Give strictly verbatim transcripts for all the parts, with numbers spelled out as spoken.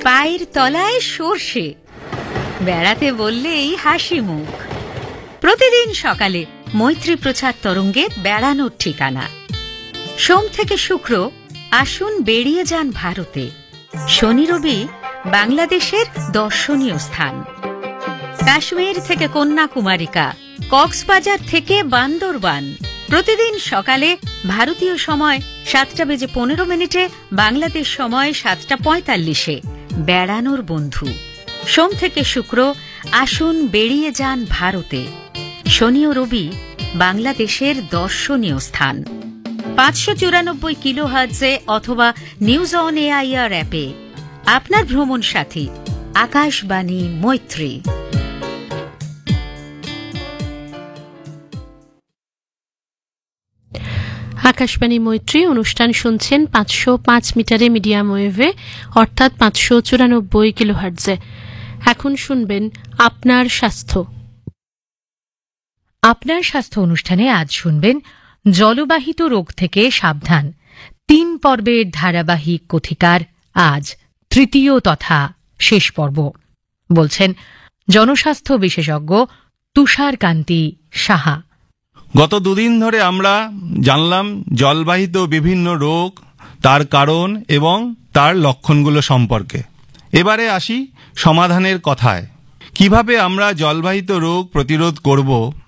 পায়ের তলায় সর্ষে, বেড়াতে বললেই হাসি মুখ। প্রতিদিন সকালে মৈত্রী প্রচার তরঙ্গে বেড়ানোর ঠিকানা। সোম থেকে শুক্র আসুন বেরিয়ে যান ভারতে। শনি রবি বাংলাদেশের দর্শনীয় স্থান। কাশ্মীর থেকে কন্যাকুমারিকা, কক্সবাজার থেকে বান্দরবান। প্রতিদিন সকালে ভারতীয় সময় সাতটা বেজে পনেরো মিনিটে, বাংলাদেশ সময় সাতটা পঁয়তাল্লিশে বেড়ানোর বন্ধু। সোম থেকে শুক্র আসুন বেরিয়ে যান ভারতে। শনি ও রবি বাংলাদেশের দর্শনীয় স্থান। পাঁচশো চুরানব্বই কিলো হার্টজে অথবা নিউজ অন এআইআর অ্যাপে আপনার ভ্রমণ সাথী আকাশবাণী মৈত্রী। আকাশবাণী মৈত্রী অনুষ্ঠান শুনছেন পাঁচশো পাঁচ মিটারে মিডিয়াম ওয়েভে, অর্থাৎ পাঁচশো চুরানব্বই কিলো হার্টজে। এখন শুনবেন আপনার স্বাস্থ্য। আপনার স্বাস্থ্য অনুষ্ঠানে আজ শুনবেন জলবাহিত রোগ থেকে সাবধান, তিন পর্বের ধারাবাহিক কথিকার আজ তৃতীয় তথা শেষ পর্ব। বলছেন জনস্বাস্থ্য বিশেষজ্ঞ তুষারকান্তি সাহা। গত দুদিন ধরে আমরা জানলাম জলবাহিত বিভিন্ন রোগ, তার কারণ এবং তার লক্ষণগুলো সম্পর্কে। এবারে আসি সমাধানের কথায়। কিভাবে আমরা জলবাহিত রোগ প্রতিরোধ করব?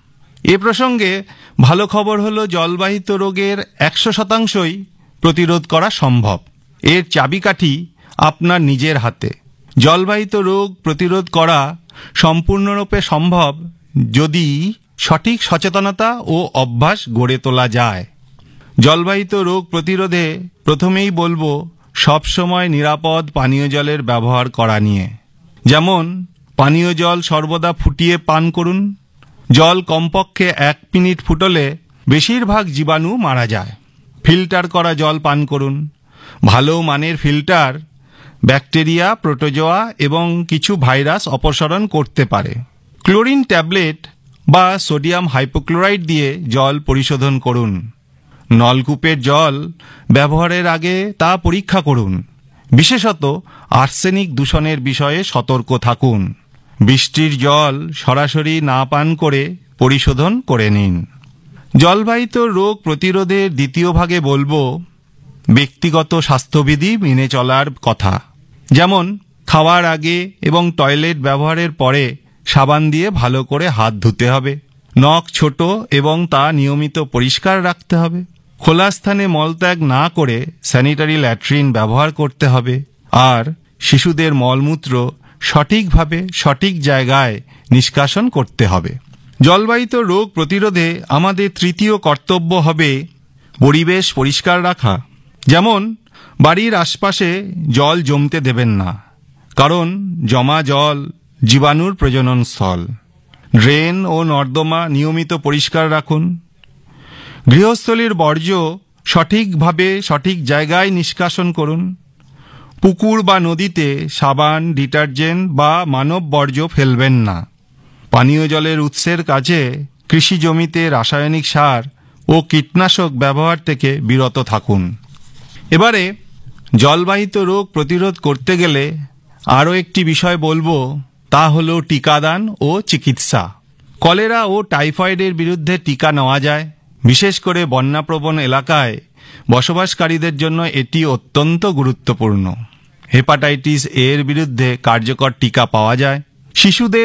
এ প্রসঙ্গে ভালো খবর হলো জলবাহিত রোগের একশো শতাংশই প্রতিরোধ করা সম্ভব। এর চাবিকাঠি আপনার নিজের হাতে। জলবাহিত রোগ প্রতিরোধ করা সম্পূর্ণরূপে সম্ভব যদি সঠিক সচেতনতা ও অভ্যাস গড়ে তোলা যায়। জলবাহিত রোগ প্রতিরোধে প্রথমেই বলবো সবসময় নিরাপদ পানীয় জলের ব্যবহার করা নিয়ে। যেমন পানীয় জল সর্বদা ফুটিয়ে পান করুন। জল কমপক্ষে এক মিনিট ফুটলে বেশিরভাগ জীবাণু মারা যায়। ফিল্টার করা জল পান করুন। ভালো মানের ফিল্টার ব্যাকটেরিয়া, প্রোটোজোয়া এবং কিছু ভাইরাস অপসারণ করতে পারে। ক্লোরিন ট্যাবলেট বা সোডিয়াম হাইপোক্লোরাইড দিয়ে জল পরিশোধন করুন। নলকূপের জল ব্যবহারের আগে তা পরীক্ষা করুন। বিশেষত আর্সেনিক দূষণের বিষয়ে সতর্ক থাকুন। বৃষ্টির জল সরাসরি না পান করে পরিশোধন করে নিন। জলবাহিত রোগ প্রতিরোধের দ্বিতীয় ভাগে বলবো ব্যক্তিগত স্বাস্থ্যবিধি মেনে চলার কথা। যেমন খাওয়ার আগে এবং টয়লেট ব্যবহারের পরে সাবান দিয়ে ভালো করে হাত ধুতে হবে। নখ ছোট এবং তা নিয়মিত পরিষ্কার রাখতে হবে। খোলা স্থানে মলত্যাগ না করে স্যানিটারি ল্যাট্রিন ব্যবহার করতে হবে। আর শিশুদের মলমূত্র সঠিকভাবে সঠিক জায়গায় নিষ্কাশন করতে হবে। জলবাহিত রোগ প্রতিরোধে আমাদের তৃতীয় কর্তব্য হবে পরিবেশ পরিষ্কার রাখা। যেমন বাড়ির আশপাশে জল জমতে দেবেন না, কারণ জমা জল জীবাণুর প্রজনন স্থল। ড্রেন ও নর্দমা নিয়মিত পরিষ্কার রাখুন। গৃহস্থলীর বর্জ্য সঠিকভাবে সঠিক জায়গায় নিষ্কাশন করুন। পুকুর বা নদীতে সাবান, ডিটারজেন্ট বা মানব বর্জ্য ফেলবেন না। পানীয় জলের উৎসের কাছে কৃষি জমিতে রাসায়নিক সার ও কীটনাশক ব্যবহার থেকে বিরত থাকুন। এবারে জলবাহিত রোগ প্রতিরোধ করতে গেলে আরও একটি বিষয় বলবো, তা হলো টিকাদান ও চিকিৎসা। কলেরা ও টাইফয়েডের বিরুদ্ধে টিকা নেওয়া যায়। বিশেষ করে বন্যাপ্রবণ এলাকায় বসবাসকারীদের জন্য এটি অত্যন্ত গুরুত্বপূর্ণ। হেপাটাইটিস এর বিরুদ্ধে কার্যকর টিকা পাওয়া যায়। শিশুদের